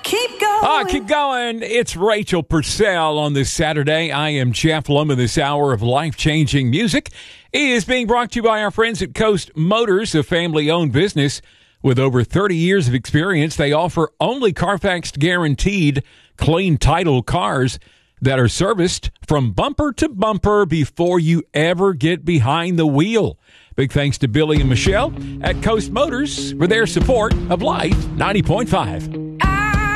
Keep going. Keep going. It's Rachel Purcell on this Saturday. I am Jeff Lum, and this hour of life-changing music is being brought to you by our friends at Coast Motors, a family-owned business. With over 30 years of experience, they offer only Carfax guaranteed clean title cars that are serviced from bumper to bumper before you ever get behind the wheel. Big thanks to Billy and Michelle at Coast Motors for their support of Life 90.5.